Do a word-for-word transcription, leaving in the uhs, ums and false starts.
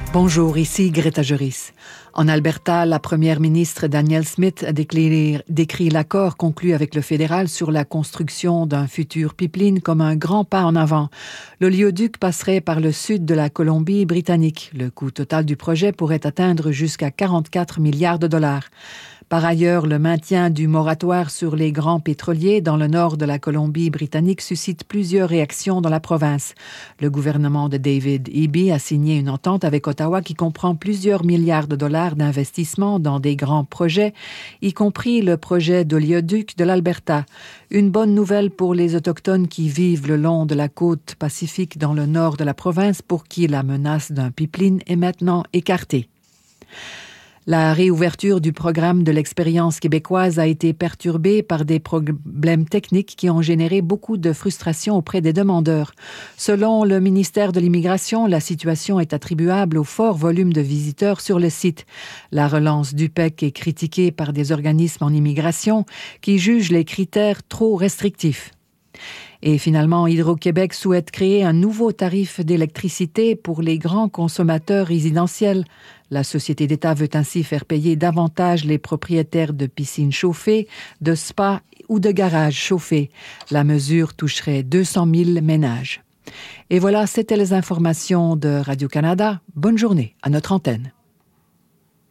Bonjour, ici Greta Joris. En Alberta, la première ministre Danielle Smith a déclaré, décrit l'accord conclu avec le fédéral sur la construction d'un futur pipeline comme un grand pas en avant. L'oléoduc passerait par le sud de la Colombie-Britannique. Le coût total du projet pourrait atteindre jusqu'à quarante-quatre milliards de dollars. Par ailleurs, le maintien du moratoire sur les grands pétroliers dans le nord de la Colombie-Britannique suscite plusieurs réactions dans la province. Le gouvernement de David Eby a signé une entente avec Ottawa qui comprend plusieurs milliards de dollars d'investissement dans des grands projets, y compris le projet d'oléoduc de l'Alberta. Une bonne nouvelle pour les Autochtones qui vivent le long de la côte pacifique dans le nord de la province, pour qui la menace d'un pipeline est maintenant écartée. La réouverture du programme de l'expérience québécoise a été perturbée par des problèmes techniques qui ont généré beaucoup de frustration auprès des demandeurs. Selon le ministère de l'Immigration, la situation est attribuable au fort volume de visiteurs sur le site. La relance du P E C est critiquée par des organismes en immigration qui jugent les critères trop restrictifs. Et finalement, Hydro-Québec souhaite créer un nouveau tarif d'électricité pour les grands consommateurs résidentiels. La société d'État veut ainsi faire payer davantage les propriétaires de piscines chauffées, de spas ou de garages chauffés. La mesure toucherait deux cent mille ménages. Et voilà, c'était les informations de Radio-Canada. Bonne journée à notre antenne.